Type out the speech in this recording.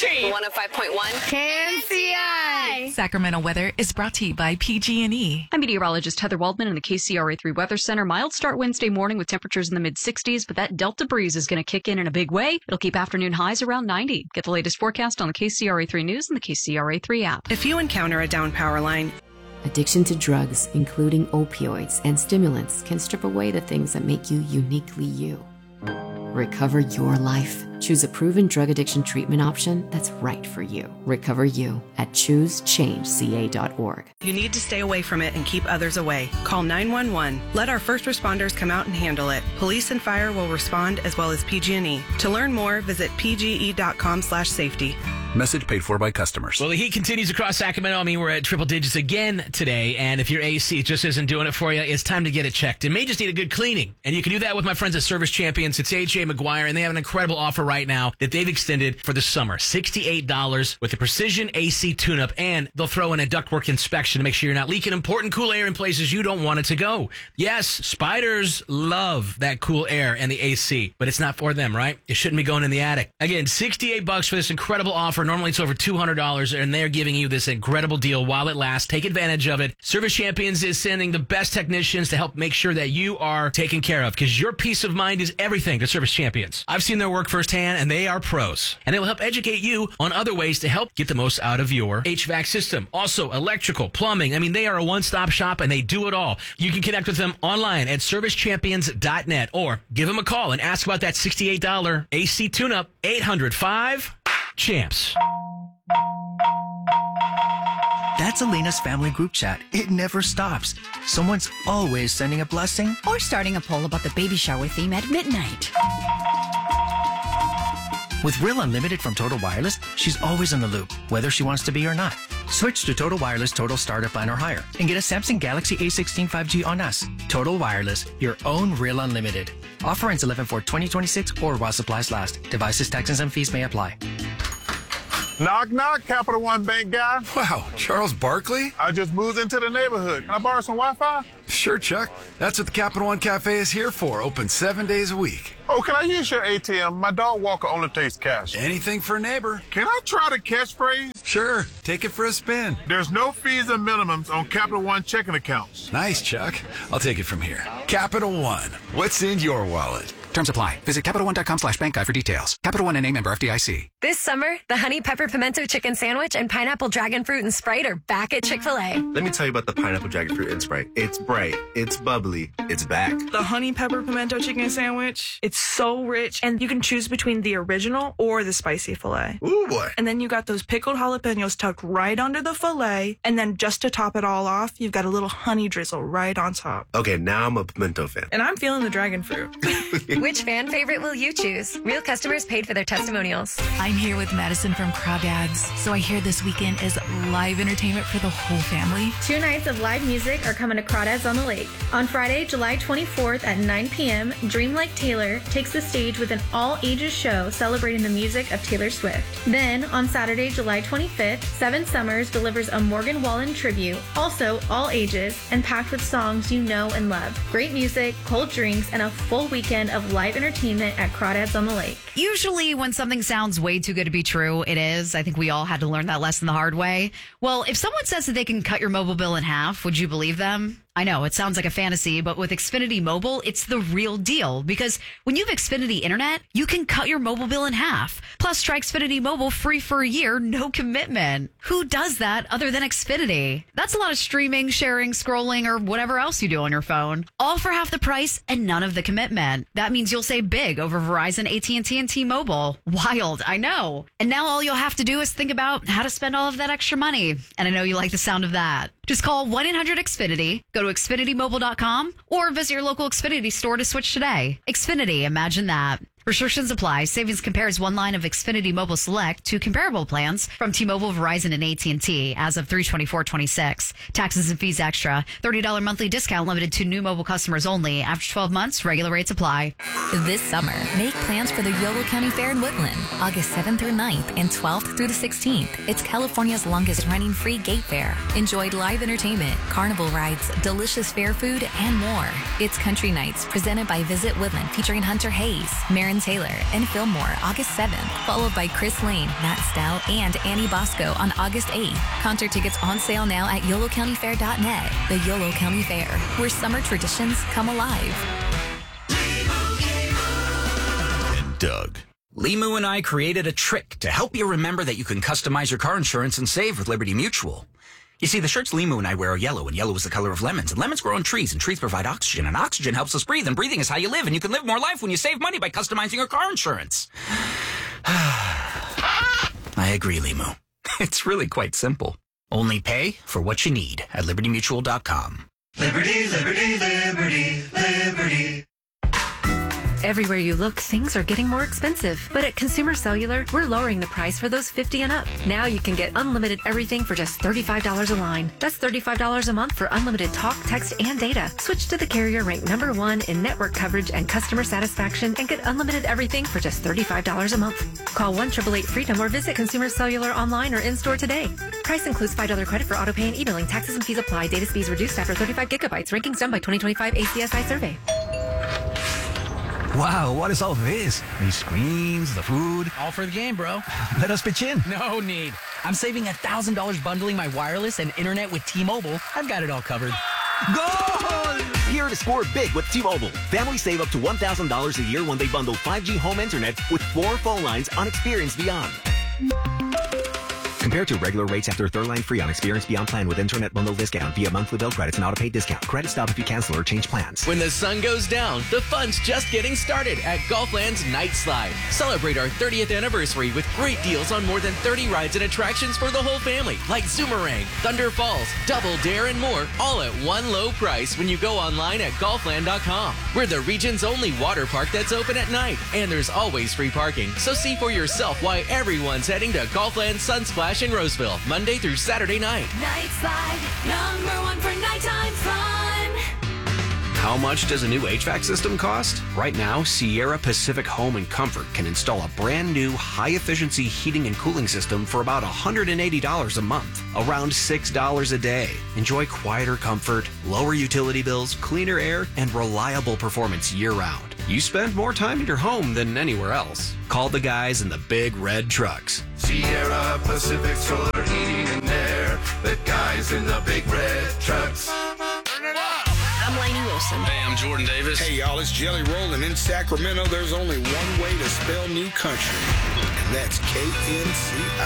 Country 105.1 KNCI. Sacramento weather is brought to you by PG&E. I'm meteorologist Heather Waldman in the KCRA3 Weather Center. Mild start Wednesday morning with temperatures in the mid-60s, but that Delta breeze is going to kick in a big way. It'll keep afternoon highs around 90. Get the latest forecast on the KCRA3 News and the KCRA3 app. If you encounter a down power line, addiction to drugs, including opioids and stimulants, can strip away the things that make you uniquely you. Recover your life. Choose a proven drug addiction treatment option that's right for you. Recover you at choosechangeca.org. you need to stay away from it and keep others away. Call 911. Let our first responders come out and handle it. Police and fire will respond, as well as PG&E. To learn more, visit pge.com/safety. Message paid for by customers. Well, the heat continues across Sacramento. I mean, we're at triple digits again today. And if your AC just isn't doing it for you, it's time to get it checked. It may just need a good cleaning. And you can do that with my friends at Service Champions. It's AJ McGuire, and they have an incredible offer right now that they've extended for the summer. $68 with a precision AC tune-up. And they'll throw in a ductwork inspection to make sure you're not leaking important cool air in places you don't want it to go. Yes, spiders love that cool air and the AC, but it's not for them, right? It shouldn't be going in the attic. Again, $68 for this incredible offer. Normally it's over $200, and they're giving you this incredible deal while it lasts. Take advantage of it. Service Champions is sending the best technicians to help make sure that you are taken care of, because your peace of mind is everything to Service Champions. I've seen their work firsthand, and they are pros. And they will help educate you on other ways to help get the most out of your HVAC system. Also, electrical, plumbing. I mean, they are a one-stop shop, and they do it all. You can connect with them online at servicechampions.net, or give them a call and ask about that $68 AC tune-up. 800-5-CHAMPS. That's Elena's family group chat. It never stops. Someone's always sending a blessing Or starting a poll about the baby shower theme at midnight. With Real Unlimited from Total Wireless, she's always in the loop, whether she wants to be or not. Switch to Total Wireless Total Starter Plan or higher and get a Samsung Galaxy A16 5G on us. Total Wireless, your own Real Unlimited. Offer ends 11/4/2026 or while supplies last. Devices, taxes, and fees may apply. Knock, knock, Capital One Bank guy. Wow, Charles Barkley? I just moved into the neighborhood. Can I borrow some Wi-Fi? Sure, Chuck. That's what the Capital One Cafe is here for. Open 7 days a week. Oh, can I use your ATM? My dog walker only takes cash. Anything for a neighbor. Can I try the catchphrase? Sure, take it for a spin. There's no fees and minimums on Capital One checking accounts. Nice, Chuck. I'll take it from here. Capital One. What's in your wallet? Terms apply. Visit CapitalOne.com/bank guide for details. Capital One and a member FDIC. This summer, the Honey Pepper Pimento Chicken Sandwich and Pineapple Dragon Fruit and Sprite are back at Chick-fil-A. Let me tell you about the Pineapple Dragon Fruit and Sprite. It's bright, it's bubbly, it's back. The Honey Pepper Pimento Chicken Sandwich, it's so rich, and you can choose between the original or the spicy filet. Ooh, boy. And then you got those pickled jalapenos tucked right under the filet, and then just to top it all off, you've got a little honey drizzle right on top. Okay, now I'm a pimento fan. And I'm feeling the dragon fruit. Which fan favorite will you choose? Real customers paid for their testimonials. I'm here with Madison from Crawdads. So I hear this weekend is live entertainment for the whole family. 2 nights of live music are coming to Crawdads on the Lake. On Friday, July 24th at 9 p.m., Dream Like Taylor takes the stage with an all-ages show celebrating the music of Taylor Swift. Then, on Saturday, July 25th, Seven Summers delivers a Morgan Wallen tribute, also all ages, and packed with songs you know and love. Great music, cold drinks, and a full weekend of live entertainment at Crawdads on the Lake. Usually when something sounds way too good to be true, it is. I think we all had to learn that lesson the hard way. Well, if someone says that they can cut your mobile bill in half, would you believe them? I know it sounds like a fantasy, but with Xfinity Mobile, it's the real deal, because when you have Xfinity Internet, you can cut your mobile bill in half. Plus, try Xfinity Mobile free for a year, no commitment. Who does that other than Xfinity? That's a lot of streaming, sharing, scrolling, or whatever else you do on your phone. All for half the price and none of the commitment. That means you'll save big over Verizon, AT&T, and T-Mobile. Wild, I know. And now all you'll have to do is think about how to spend all of that extra money. And I know you like the sound of that. Just call 1-800-XFINITY, go to XfinityMobile.com, or visit your local Xfinity store to switch today. Xfinity, imagine that. Restrictions apply. Savings compares one line of Xfinity Mobile Select to comparable plans from T-Mobile, Verizon, and AT&T as of 3/24/26. Taxes and fees extra. $30 monthly discount limited to new mobile customers only. After 12 months, regular rates apply. This summer, make plans for the Yolo County Fair in Woodland, August 7th through 9th and 12th through the 16th. It's California's longest running free gate fair. Enjoy live entertainment, carnival rides, delicious fair food, and more. It's Country Nights presented by Visit Woodland featuring Hunter Hayes, Marin Aaron Taylor and Fillmore August 7th, followed by Chris Lane, Matt Stell, and Annie Bosco on August 8th. Concert tickets on sale now at YoloCountyFair.net. The Yolo County Fair, where summer traditions come alive. And Doug. Limu and I created a trick to help you remember that you can customize your car insurance and save with Liberty Mutual. You see, the shirts Limu and I wear are yellow, and yellow is the color of lemons. And lemons grow on trees, and trees provide oxygen, and oxygen helps us breathe, and breathing is how you live, and you can live more life when you save money by customizing your car insurance. I agree, Limu. It's really quite simple. Only pay for what you need at LibertyMutual.com. Liberty, liberty, liberty, liberty. Everywhere you look, things are getting more expensive. But at Consumer Cellular, we're lowering the price for those 50 and up. Now you can get unlimited everything for just $35 a line. That's $35 a month for unlimited talk, text, and data. Switch to the carrier ranked #1 in network coverage and customer satisfaction and get unlimited everything for just $35 a month. Call 1-888-FREEDOM or visit Consumer Cellular online or in-store today. Price includes $5 credit for auto pay and e-billing. Taxes and fees apply. Data speeds reduced after 35 gigabytes. Rankings done by 2025 ACSI survey. Wow, what is all this? These screens, the food. All for the game, bro. Let us pitch in. No need. I'm saving $1,000 bundling my wireless and internet with T-Mobile. I've got it all covered. Goal! Here to score big with T-Mobile. Families save up to $1,000 a year when they bundle 5G home internet with 4 phone lines on Experience Beyond. Compared to regular rates after third line free on Experience Beyond plan with internet bundle discount via monthly bill credits and auto-pay discount. Credit stop if you cancel or change plans. When the sun goes down, the fun's just getting started at Golfland's Night Slide. Celebrate our 30th anniversary with great deals on more than 30 rides and attractions for the whole family, like Zoomerang, Thunder Falls, Double Dare, and more, all at one low price when you go online at Golfland.com. We're the region's only water park that's open at night, and there's always free parking. So see for yourself why everyone's heading to Golfland Sunsplash in Roseville, Monday through Saturday night. Night Slide, #1 for nighttime fun. How much does a new HVAC system cost? Right now, Sierra Pacific Home and Comfort can install a brand new high-efficiency heating and cooling system for about $180 a month, around $6 a day. Enjoy quieter comfort, lower utility bills, cleaner air, and reliable performance year-round. You spend more time in your home than anywhere else. Call the guys in the big red trucks. Sierra Pacific Solar Heating and Air. The guys in the big red trucks. I'm Lainey Wilson. Hey, I'm Jordan Davis. Hey, y'all, it's Jelly Roll, and in Sacramento, there's only one way to spell new country, and that's KNCI.